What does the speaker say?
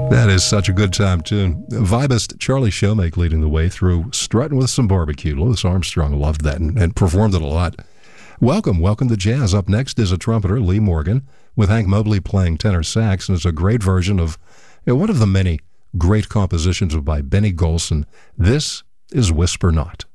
That is such a good time tune. Vibist Charlie Showmake leading the way through Strutting with Some Barbecue. Louis Armstrong loved that and performed it a lot. Welcome to jazz. Up next is a trumpeter, Lee Morgan, with Hank Mobley playing tenor sax, and it's a great version of one of the many great compositions by Benny Golson. This is Whisper Not.